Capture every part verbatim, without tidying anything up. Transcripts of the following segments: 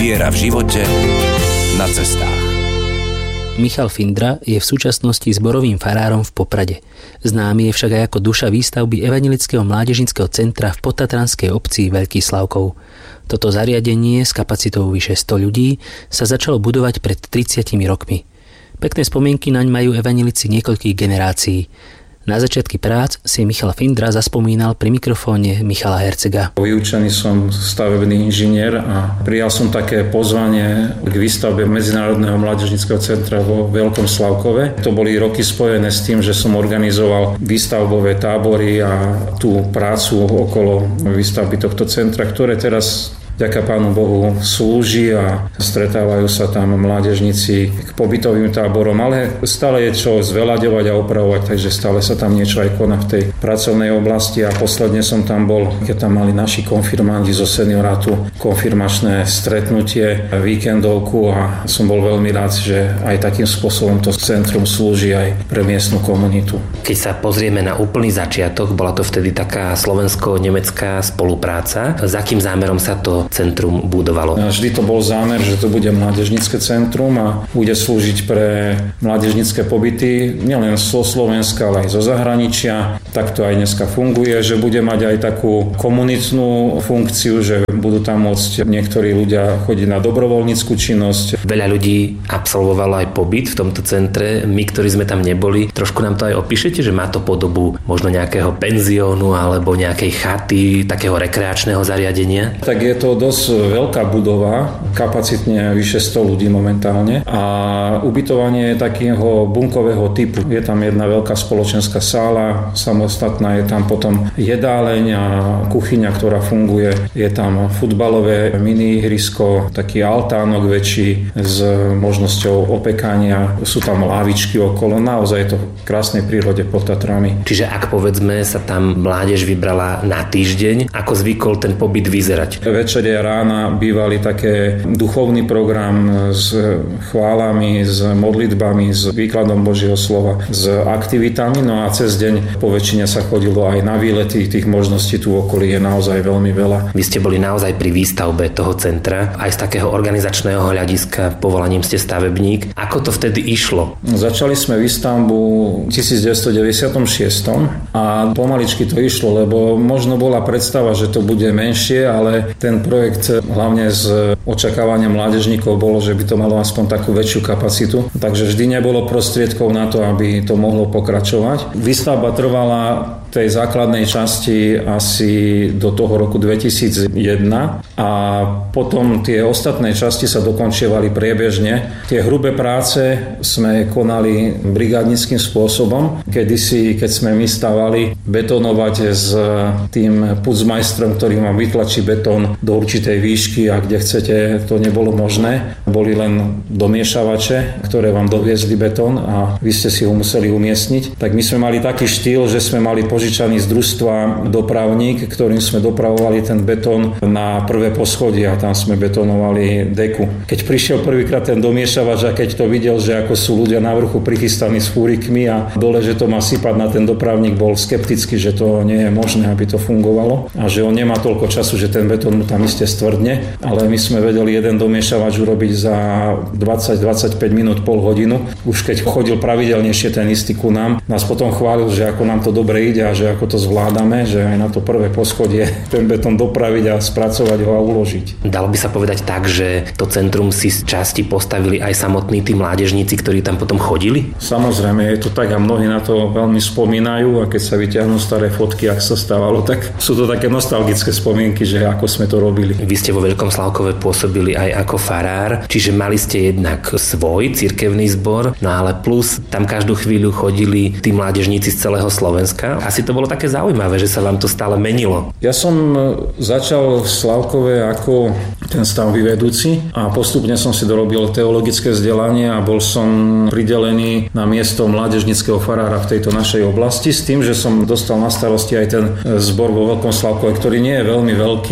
Viera v živote, na cestách. Michal Findra je v súčasnosti zborovým farárom v Poprade. Známy je však aj ako duša výstavby Evanjelického mládežníckeho centra v podtatranskej obci Veľký Slavkov. Toto zariadenie s kapacitou vyše sto ľudí sa začalo budovať pred tridsiatimi rokmi. Pekné spomienky naň majú evanjelici niekoľkých generácií. Na začiatky prác si Michal Findra zaspomínal pri mikrofóne Michala Hercega. Vyučený som stavebný inžinier a prijal som také pozvanie k výstavbe Medzinárodného mládežníckeho centra vo Veľkom Slavkove. To boli roky spojené s tým, že som organizoval výstavbové tábory a tú prácu okolo výstavby tohto centra, ktoré teraz ďaká Pánu Bohu slúži a stretávajú sa tam mládežníci k pobytovým táborom, ale stále je čo zveľaďovať a opravovať, takže stále sa tam niečo aj koná v tej pracovnej oblasti a posledne som tam bol, keď tam mali naši konfirmanti zo seniorátu konfirmačné stretnutie, víkendovku a som bol veľmi rád, že aj takým spôsobom to centrum slúži aj pre miestnu komunitu. Keď sa pozrieme na úplný začiatok, bola to vtedy taká slovensko-nemecká spolupráca. S akým zámerom sa to centrum budovalo? Vždy to bol zámer, že to bude mládežnícke centrum a bude slúžiť pre mládežnícke pobyty nielen zo Slovenska, ale aj zo zahraničia. Tak to aj dneska funguje, že bude mať aj takú komunitnú funkciu, že budú tam môcť niektorí ľudia chodiť na dobrovoľnícku činnosť. Veľa ľudí absolvovalo aj pobyt v tomto centre. My, ktorí sme tam neboli, trošku nám to aj opíšete, že má to podobu možno nejakého penziónu alebo nejakej chaty, takého rekreačného zariadenia? Tak je to dosť veľká budova, kapacitne vyše sto ľudí momentálne a ubytovanie je takého bunkového typu. Je tam jedna veľká spoločenská sála, samostatná je tam potom jedáleň a kuchyňa, ktorá funguje. Je tam futbalové mini ihrisko, taký altánok väčší s možnosťou opekania. Sú tam lávičky okolo, naozaj je to v krásnej prírode pod Tatrami. Čiže ak povedzme sa tam mládež vybrala na týždeň, ako zvykol ten pobyt vyzerať? Večer rána bývali také duchovný program s chválami, s modlitbami, s výkladom Božieho slova, s aktivitami, no a cez deň po väčšine sa chodilo aj na výlety, tých možností tu v okolí je naozaj veľmi veľa. Vy ste boli naozaj pri výstavbe toho centra, aj z takého organizačného hľadiska, povolaním ste stavebník. Ako to vtedy išlo? Začali sme výstavbu v devätnásťstodeväťdesiatšesť a pomaličky to išlo, lebo možno bola predstava, že to bude menšie, ale ten projekt hlavne z očakávania mládežníkov bolo, že by to malo aspoň takú väčšiu kapacitu. Takže vždy nebolo prostriedkov na to, aby to mohlo pokračovať. Výstavba trvala tej základnej časti asi do toho roku dvetisícjeden a potom tie ostatné časti sa dokončievali priebežne. Tie hrubé práce sme konali brigádnickým spôsobom. Kedysi, keď sme my stavali, betonovať s tým pucmajstrom, ktorý vám vytlačí betón do určitej výšky a kde chcete, to nebolo možné. Boli len domiešavače, ktoré vám doviezli betón a vy ste si ho museli umiestniť. Tak my sme mali taký štýl, že sme mali požičaný z družstva dopravník, ktorým sme dopravovali ten betón na prvé poschodie a tam sme betonovali deku. Keď prišiel prvýkrát ten domiešavač a keď to videl, že ako sú ľudia na vrchu prichystaní s fúrikmi a dole, že to má sypať na ten dopravník, bol skeptický, že to nie je možné, aby to fungovalo a že on nemá toľko času, že ten betón mu tam iste stvrdne, ale my sme vedeli jeden domiešavač urobiť za dvadsať dvadsaťpäť minút, pol hodinu. Už keď chodil pravidelnejšie ten istý ku nám, nás potom chválil, že ako nám to dobre ide a že ako to zvládame, že aj na to prvé poschodie ten betón dopraviť a spracovať ho a uložiť. Dalo by sa povedať tak, že to centrum si z časti postavili aj samotní tí mládežníci, ktorí tam potom chodili? Samozrejme, je to tak a mnohí na to veľmi spomínajú a keď sa vyťahnú staré fotky, ak sa stávalo, tak sú to také nostalgické spomienky, že ako sme to robili. Vy ste vo Veľkom Slavkove pôsobili aj ako farár, čiže mali ste jednak svoj cirkevný zbor, no ale plus tam každú chvíľu chodili tí mládežníci z celého Slovenska. Asi to bolo také zaujímavé, že sa vám to stále menilo. Ja som začal v Slavkove ako ten stavový vedúci a postupne som si dorobil teologické vzdelanie a bol som pridelený na miesto mládežníckeho farára v tejto našej oblasti s tým, že som dostal na starosti aj ten zbor vo Veľkom Slavkove, ktorý nie je veľmi veľký.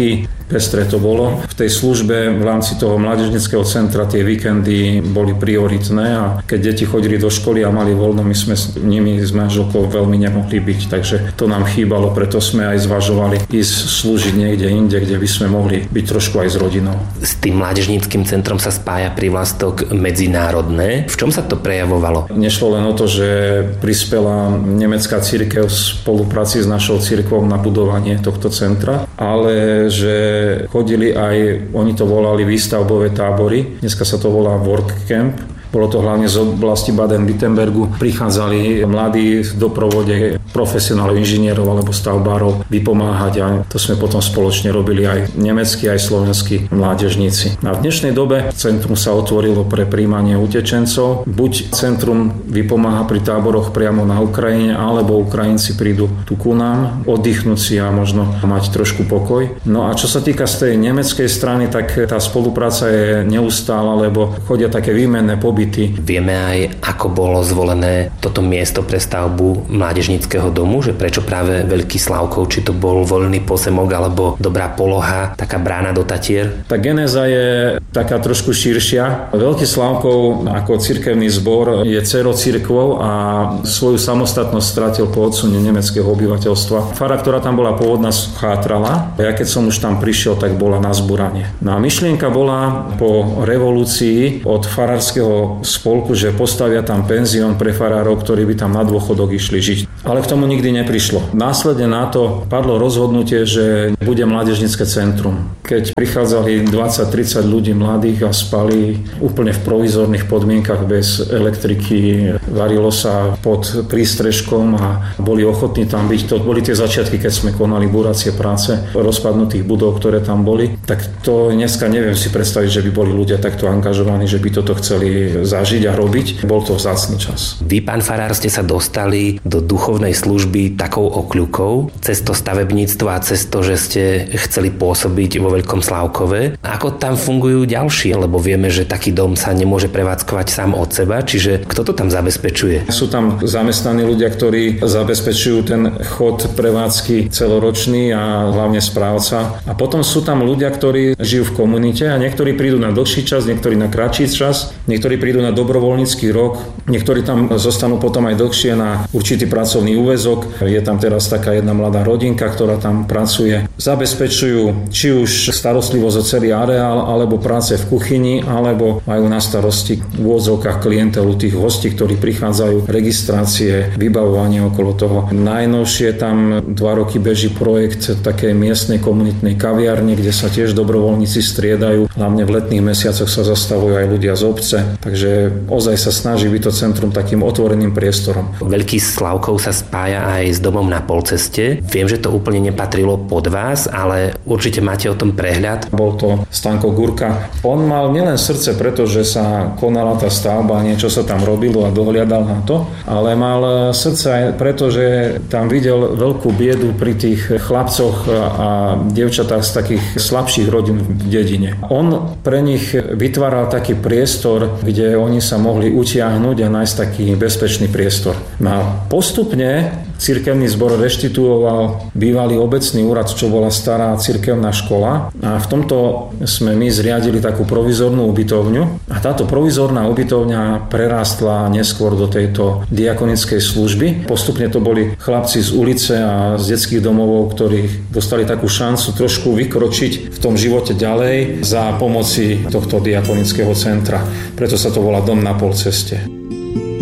pestré to bolo. V tej službe v rámci toho mládežníckeho centra tie víkendy boli prioritné a keď deti chodili do školy a mali voľno, my sme s nimi s manželkou veľmi nemohli byť, takže to nám chýbalo, preto sme aj zvažovali ísť slúžiť niekde inde, kde by sme mohli byť trošku aj s rodinou. S tým mládežníckym centrom sa spája prívlastok medzinárodné. V čom sa to prejavovalo? Nešlo len o to, že prispela nemecká cirkev v spolupráci s našou cirkvou na budovanie tohto centra, ale že chodili aj, oni to volali výstavbové tábory, dneska sa to volá work camp. Bolo to hlavne z oblasti Baden-Württembergu. Prichádzali mladí v doprovode profesionálov, inžinierov alebo stavbárov vypomáhať a to sme potom spoločne robili aj nemeckí, aj slovenskí mládežníci. A v dnešnej dobe centrum sa otvorilo pre prijímanie utečencov. Buď centrum vypomáha pri táboroch priamo na Ukrajine, alebo Ukrajinci prídu tu ku nám, oddychnúť si a možno mať trošku pokoj. No a čo sa týka z tej nemeckej strany, tak tá spolupráca je neustála, lebo chodia také výmenné pobyty. Vieme aj, ako bolo zvolené toto miesto pre stavbu mládežníckeho domu, že prečo práve Veľký Slavkov, či to bol voľný posemok alebo dobrá poloha, taká brána do Tatier? Tá genéza je taká trošku širšia. Veľký Slavkov ako cirkevný zbor je dcerocirkvou a svoju samostatnosť stratil po odsune nemeckého obyvateľstva. Fara, ktorá tam bola pôvodná, chátrala. Ja keď som už tam prišiel, tak bola na zburanie. No a myšlienka bola po revolúcii od farárskeho spolku, že postavia tam penzión pre farárov, ktorí by tam na dôchodok išli žiť. Ale k tomu nikdy neprišlo. Následne na to padlo rozhodnutie, že bude mládežnícke centrum. Keď prichádzali dvadsať tridsať ľudí mladých a spali úplne v provizorných podmienkach bez elektriky, varilo sa pod prístrežkom a boli ochotní tam byť. To boli tie začiatky, keď sme konali buracie práce rozpadnutých budov, ktoré tam boli. Tak to dneska neviem si predstaviť, že by boli ľudia takto angažovaní, že by toto chceli zažiť a robiť. Bol to vzácny čas. Vy, pán farár, ste sa dostali do duchovnej služby takou okľukou, cez to stavebníctvo a cez to, že ste chceli pôsobiť vo Veľkom Slávkove. Ako tam fungujú ďalší? Lebo vieme, že taký dom sa nemôže prevádzkovať sám od seba, čiže kto to tam zabezpečuje? Sú tam zamestnaní ľudia, ktorí zabezpečujú ten chod prevádzky celoročný a hlavne správca. A potom sú tam ľudia, ktorí žijú v komunite a niektorí prídu na dlhší čas, niektorí na kratší čas, niektorí prídu na dobrovoľnícky rok, niektorí tam zostanú potom aj dlhšie na určitý pracovný úväzok. Je tam teraz taká jedna mladá rodinka, ktorá tam pracuje. Zabezpečujú či už starostlivosť o celý areál, alebo práce v kuchyni, alebo majú na starosti v úvodzovkách klientelu tých hostí, ktorí prichádzajú, registrácie, vybavovanie okolo toho. Najnovšie tam dva roky beží projekt takej miestnej komunitnej kaviarne, kde sa tiež dobrovoľníci striedajú. Hlavne v letných mesiacoch sa zastavujú aj ľudia z obce. Takže ozaj sa snaží byť to centrum takým otvoreným priestorom. Veľký Slavkov sa spája aj s domom na polceste. Viem, že to úplne nepatrilo pod vás, ale určite máte o tom prehľad. Bol to Stanko Gurka. On mal nielen srdce, pretože sa konala tá stavba, niečo sa tam robilo a dohliadal na to, ale mal srdce aj preto, že tam videl veľkú biedu pri tých chlapcoch a dievčatách z takých slabších rodín v dedine. On pre nich vytváral taký priestor, kde oni sa mohli utiahnuť a nájsť taký bezpečný priestor. No a postupne cirkevný zbor reštituoval bývalý obecný úrad, čo bola stará cirkevná škola, a v tomto sme my zriadili takú provizornú ubytovňu a táto provizorná ubytovňa prerástla neskôr do tejto diakonickej služby. Postupne to boli chlapci z ulice a z detských domovov, ktorí dostali takú šancu trošku vykročiť v tom živote ďalej za pomoci tohto diakonického centra. Preto sa to volá Dom na polceste.